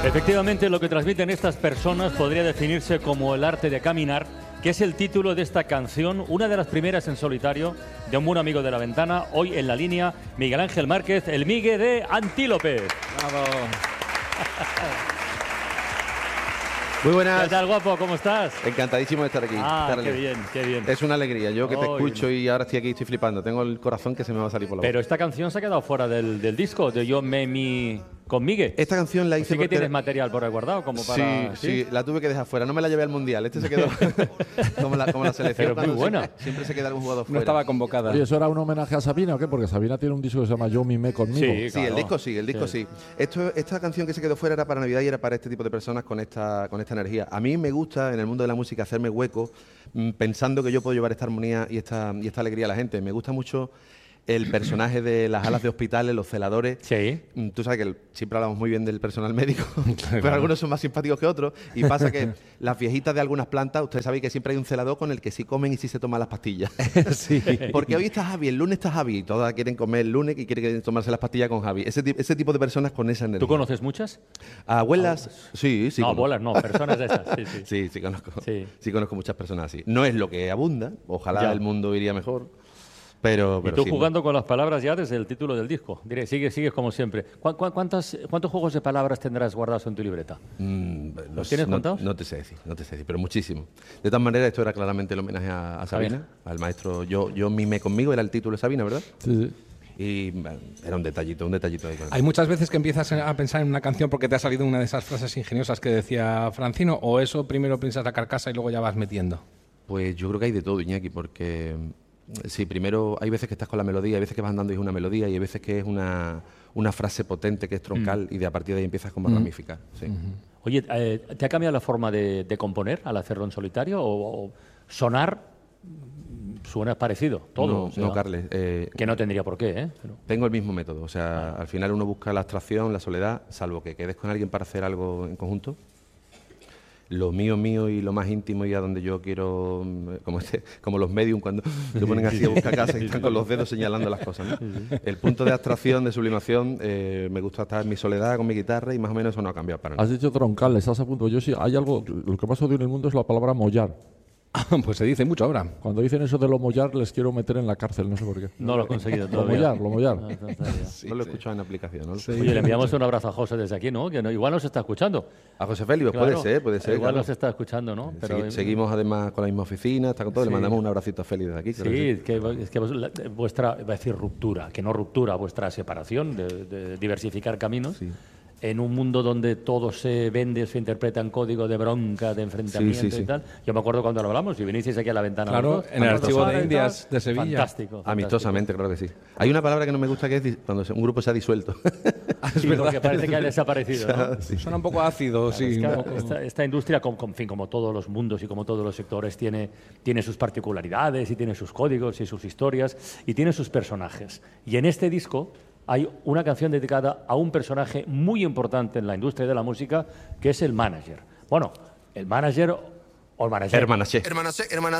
Efectivamente, lo que transmiten estas personas podría definirse como el arte de caminar, que es el título de esta canción, una de las primeras en solitario de un buen amigo de La Ventana. Hoy en la línea, Miguel Ángel Márquez, el Migue de Antílope. ¡Bravo! Muy buenas. ¿Qué tal, guapo? ¿Cómo estás? Encantadísimo de estar aquí. Qué bien, qué bien. Es una alegría. Yo que te escucho y ahora estoy aquí, estoy flipando. Tengo el corazón que se me va a salir por la boca. Pero esta canción se ha quedado fuera del disco de Yo me mi con Migue. Esta canción la hice ¿Sí que tienes material por ahí guardado? Como para... Sí, la tuve que dejar fuera. No me la llevé al Mundial. Este se quedó como la selección. Pero muy buena. Siempre se queda algún jugador fuera. No estaba convocada. Oye, ¿eso era un homenaje a Sabina o qué? Porque Sabina tiene un disco que se llama Yo mimé conmigo. Sí, Sí, el disco sí. Esta canción que se quedó fuera era para Navidad y era para este tipo de personas con esta energía. A mí me gusta en el mundo de la música hacerme hueco pensando que yo puedo llevar esta armonía y esta alegría a la gente. Me gusta mucho el personaje de las alas de hospitales, los celadores. Sí. Tú sabes que siempre hablamos muy bien del personal médico, pero algunos son más simpáticos que otros. Y pasa que las viejitas de algunas plantas, ustedes saben que siempre hay un celador con el que sí comen y sí se toman las pastillas. Sí. Porque hoy está Javi, el lunes está Javi, y todas quieren comer el lunes y quieren tomarse las pastillas con Javi. Ese tipo de personas con esa energía. ¿Tú conoces muchas? Abuelas, sí. No, abuelas no, personas de esas. Sí. Sí, conozco. Sí. Sí, conozco muchas personas así. No es lo que abunda, ojalá Ya. el mundo iría mejor. Pero Y tú sí, jugando con las palabras ya desde el título del disco. Diré, sigues como siempre. ¿Cuántos juegos de palabras tendrás guardados en tu libreta? ¿Los tienes contados? No te sé decir, pero muchísimo. De todas maneras, esto era claramente el homenaje a Sabina, al maestro Yo mimé conmigo, era el título de Sabina, ¿verdad? Sí. Y era un detallito ahí. Hay muchas veces que empiezas a pensar en una canción porque te ha salido una de esas frases ingeniosas que decía Francino, o eso primero piensas la carcasa y luego ya vas metiendo. Pues yo creo que hay de todo, Iñaki, porque sí, primero hay veces que estás con la melodía, hay veces que vas andando y es una melodía, y hay veces que es una frase potente que es troncal y de a partir de ahí empiezas como a ramificar. Sí. Oye, ¿te ha cambiado la forma de componer al hacerlo en solitario? ¿O sonar suena parecido? Todo. No, o sea, no, Carles. que no tendría por qué, ¿eh? Pero... Tengo el mismo método. O sea, al final uno busca la abstracción, la soledad, salvo que quedes con alguien para hacer algo en conjunto. Lo mío y lo más íntimo y a donde yo quiero, como los medium cuando se ponen así a buscar casa y están con los dedos señalando las cosas, ¿no? El punto de abstracción, de sublimación, me gusta estar en mi soledad con mi guitarra y más o menos eso no ha cambiado para nada. Has dicho troncal, estás a punto. Yo sí, hay algo, lo que más odio en el mundo es la palabra mollar. Pues se dice mucho ahora. Cuando dicen eso de lo mollar, les quiero meter en la cárcel, no sé por qué. No lo he conseguido Lo todavía. mollar. No lo he escuchado en aplicación, ¿no? Sí. Oye, le enviamos un abrazo a José desde aquí, ¿no? Que igual nos está escuchando. A José Félix, Claro, puede ser. Igual claro. nos está escuchando, ¿no? Pero, Seguimos además con la misma oficina, está con todo, Sí. le mandamos un abracito a Félix desde aquí. Sí, es que vuestra, iba a decir ruptura, que no ruptura, vuestra separación de diversificar caminos. Sí. En un mundo donde todo se vende, se interpreta en código de bronca, de enfrentamiento Sí. y tal. Yo me acuerdo cuando lo hablamos y vinisteis aquí a La Ventana. Claro, los dos, en el cuando Archivo Rosada de y Indias tal. de Sevilla. Fantástico. Amistosamente, claro que sí. Hay una palabra que no me gusta que es cuando un grupo se ha disuelto. Sí, porque parece que ha desaparecido, ¿no? Suena un poco ácido, sí. Es que un poco... esta industria, como todos los mundos y como todos los sectores, tiene sus particularidades y tiene sus códigos y sus historias y tiene sus personajes. Y en este disco hay una canción dedicada a un personaje muy importante en la industria de la música, que es el manager. Bueno, el manager o el manager. Hermanaché. Hermana